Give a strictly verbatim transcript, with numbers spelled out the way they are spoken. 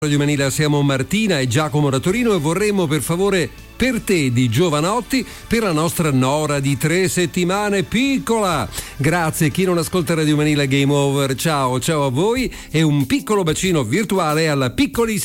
Radio Manila siamo Martina e Giacomo da Torino e vorremmo per favore per te di Giovanotti per la nostra Nora di tre settimane piccola. Grazie, chi non ascolta Radio Manila Game Over, ciao ciao a voi e un piccolo bacino virtuale alla piccolissima